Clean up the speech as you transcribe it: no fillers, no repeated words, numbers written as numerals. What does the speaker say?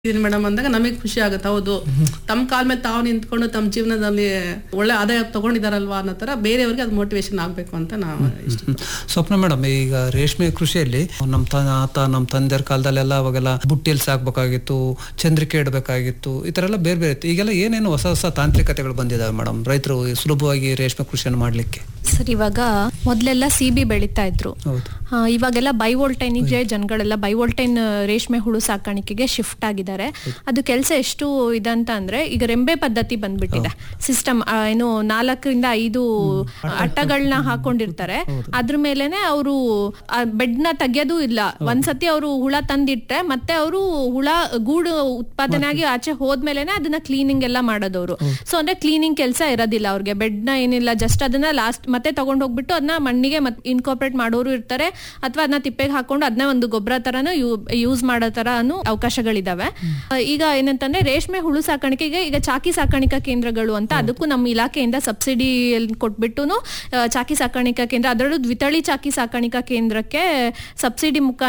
Madam ಅಂದಾಗ ನಮಗೆ ಖುಷಿ ಆಗುತ್ತೆ. ಹೌದು, ತಮ್ಮ ಕಾಲ ಮೇಲೆ ತಾವು ನಿಂತ್ಕೊಂಡು ತಮ್ಮ ಜೀವನದಲ್ಲಿ ಒಳ್ಳೆ ಆದಾಯ ತಗೊಂಡಿದಾರಲ್ವಾ ಅನ್ನೋ ತರ ಬೇರೆಯವ್ರಿಗೆ ಅದು ಮೋಟಿವೇಶನ್ ಆಗ್ಬೇಕು ಅಂತ ನಾವು ಸ್ವಪ್ನ ಮೇಡಮ್, ಈಗ ರೇಷ್ಮೆ ಕೃಷಿಯಲ್ಲಿ ನಮ್ಮ ತಂದೆಯರ ಕಾಲದಲ್ಲೆಲ್ಲ ಅವಾಗೆಲ್ಲ ಬುಟ್ಟಿಯಲ್ಲಿ ಸಾಕ್ಬೇಕಾಗಿತ್ತು, ಚಂದ್ರಿಕೆ ಇಡಬೇಕಾಗಿತ್ತು, ಈ ತರ ಎಲ್ಲ ಬೇರೆ ಬೇರೆ ಇತ್ತು. ಈಗೆಲ್ಲ ಏನೇನು ಹೊಸ ಹೊಸ ತಾಂತ್ರಿಕತೆಗಳು ಬಂದಿದಾವೆ ಮೇಡಮ್ ರೈತರು ಸುಲಭವಾಗಿ ರೇಷ್ಮೆ ಕೃಷಿಯನ್ನು ಮಾಡ್ಲಿಕ್ಕೆ? ಸರ್, ಇವಾಗ ಮೊದಲೆಲ್ಲ CB ಬೆಳೀತಾ ಇದ್ರು. ಇವಾಗೆಲ್ಲ ಬೈವೋಲ್ಟೈನಿಗೆ ಜನಗಳೆಲ್ಲ ಬೈವೋಲ್ಟೈನ್ ರೇಷ್ಮೆ ಹುಳು ಸಾಕಾಣಿಕೆಗೆ ಶಿಫ್ಟ್ ಆಗಿದ್ದಾರೆ. ಅದು ಕೆಲಸ ಎಷ್ಟು ಇದಂತ ಅಂದ್ರೆ, ಈಗ ರೆಂಬೆ ಪದ್ಧತಿ ಬಂದ್ಬಿಟ್ಟಿದೆ. ಸಿಸ್ಟಮ್ ಏನು 4-5 ಅಟ್ಟಗಳನ್ನ ಹಾಕೊಂಡಿರ್ತಾರೆ. ಅದ್ರ ಮೇಲೆನೆ ಅವರು ಬೆಡ್ ನ ತೆಗಿಯೋದು ಇಲ್ಲ. ಒಂದ್ಸತಿ ಅವರು ಹುಳ ತಂದಿಟ್ರೆ ಮತ್ತೆ ಅವರು ಹುಳ ಗೂಡು ಉತ್ಪಾದನೆ ಆಗಿ ಆಚೆ ಹೋದ್ಮೇಲೆನೆ ಅದನ್ನ ಕ್ಲೀನಿಂಗ್ ಎಲ್ಲ ಮಾಡೋದವ್ರು. ಸೊ ಅಂದ್ರೆ ಕ್ಲೀನಿಂಗ್ ಕೆಲಸ ಇರೋದಿಲ್ಲ ಅವ್ರಿಗೆ. ಬೆಡ್ ನ ಏನಿಲ್ಲ, ಜಸ್ಟ್ ಅದನ್ನ ಲಾಸ್ಟ್ ಮತ್ತೆ ತಗೊಂಡ್ ಹೋಗ್ಬಿಟ್ಟು ಅದನ್ನ ಮಣ್ಣಿಗೆ ಇನ್ಕಾರ್ಪೊರೇಟ್ ಮಾಡೋರು ಇರ್ತಾರೆ, ಅಥವಾ ಅದನ್ನ ತಿಪ್ಪೆಗೆ ಹಾಕೊಂಡು ಅದನ್ನ ಒಂದು ಗೊಬ್ಬರ ತರನು ಯೂಸ್ ಮಾಡೋ ತರನು ಅವಕಾಶಗಳಿದಾವೆ. ಈಗ ಏನಂತಂದ್ರೆ ರೇಷ್ಮೆ ಹುಳು ಸಾಕಾಣಿಕೆಗೆ ಈಗ ಚಾಕಿ ಸಾಕಾಣಿಕಾ ಕೇಂದ್ರಗಳು ಅಂತ, ಅದಕ್ಕೂ ನಮ್ಮ ಇಲಾಖೆಯಿಂದ ಸಬ್ಸಿಡಿ ಕೊಟ್ಬಿಟ್ಟು ಚಾಕಿ ಸಾಕಾಣಿಕಾ ಕೇಂದ್ರ, ಅದರಲ್ಲೂ ದ್ವಿತಳಿ ಚಾಕಿ ಸಾಕಾಣಿಕಾ ಕೇಂದ್ರಕ್ಕೆ ಸಬ್ಸಿಡಿ ಮುಖಾಂತರ